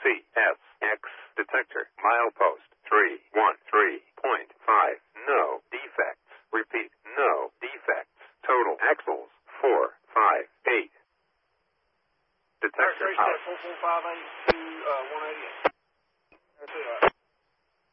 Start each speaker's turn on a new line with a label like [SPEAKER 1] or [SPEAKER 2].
[SPEAKER 1] CSX detector. Milepost 313.5. No defects. Repeat, no defects. Total axles 458. Detector out.
[SPEAKER 2] 4458 to 188.